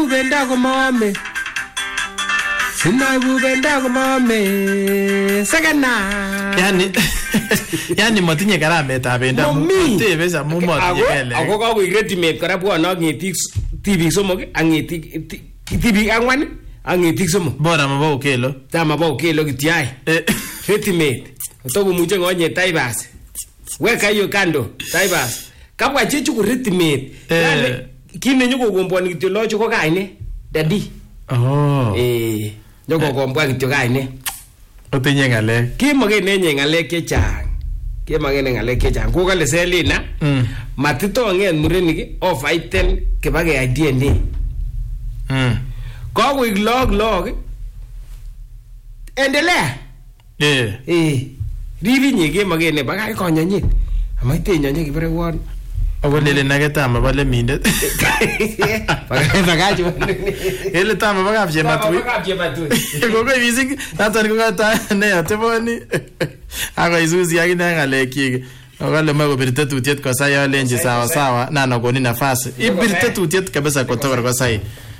bubenda komame. Sinai bubenda komame. Sagana. Yani matinye karametab benda. Tebe sa mo matinye kele. Ako ka retimate kora bwana ngetik tibik somok ak ngetik tibik angwan ak ngetik somok. Bora mabo ukelo. Tama mabo ukelo kitiai. Retimate. Utoko muche ngonye taibas. Weka hiyo kando taibas. Kabwa chechu ku retimate. Yani kine nyuko gombwani kityo locho ko kaine. Daddy. Oh. Nyuko gombwa kityo kaine. Otinye ngalek. Kimakenenye ngalek chechang. Kimakenenye chechang. Ko kale Selina. Matito ngen murenik ofaiten kibage DNA. Ko log. Endelea. Rivi nyege magene bagay konyanyit. Amaite nyanye kibere won. Awolele nagetama bale mindet. Bagay Ele tama bagap jematui. Gogo vising natani ko ta ne ateboni. Aga izuzi yakina ngaleki. Ogale mago birte tutiet kwa saya lenje sawa nana goni nafasi. Ibirte tutiet kabisa kutoka kwa sai.